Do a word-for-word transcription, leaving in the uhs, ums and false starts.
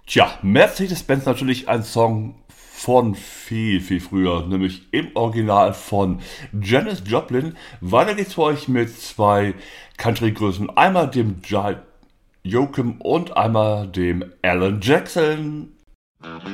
Tja, Mercedes-Benz natürlich ein Song von viel, viel früher, nämlich im Original von Janis Joplin. Weiter geht's für euch mit zwei Country-Größen, einmal dem Jive Joachim und einmal dem Alan Jackson.